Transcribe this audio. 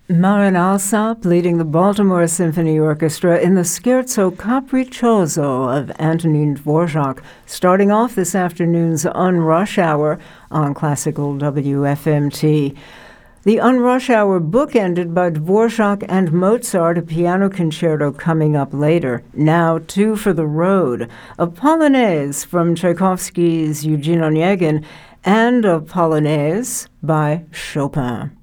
Marin Alsop leading the Baltimore Symphony Orchestra in the Scherzo Capriccioso of Antonin Dvorak, starting off this afternoon's Unrush Hour on Classical WFMT. The Unrush Hour bookended by Dvorak and Mozart, a piano concerto coming up later. Now, Two for the Road, a Polonaise from Tchaikovsky's Eugene Onegin, and a Polonaise by Chopin.